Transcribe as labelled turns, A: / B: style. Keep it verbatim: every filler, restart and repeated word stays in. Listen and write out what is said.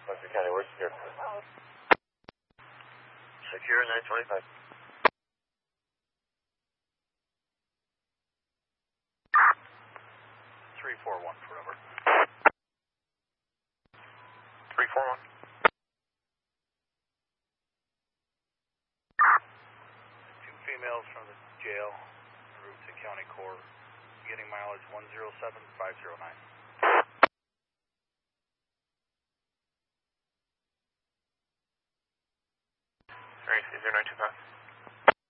A: Western County, we're secure. Secure nine twenty-five.
B: three four one forever.
A: three four one.
B: Two females from the jail, en route to County Court, getting mileage one zero seven five zero nine.